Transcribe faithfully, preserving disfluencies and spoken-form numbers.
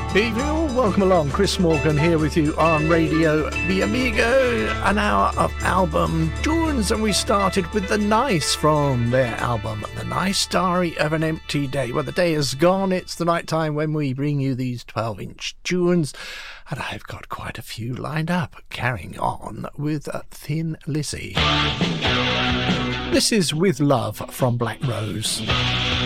Evening all, welcome along. Chris Morgan here with you on Radio Mi Amigo, an hour of album tunes, and we started with The Nice from their album The Nice Diary of an Empty Day. Well, the day is gone, it's the night time when we bring you these twelve inch tunes, and I've got quite a few lined up, carrying on with Thin Lizzy. This is With Love from Black Rose.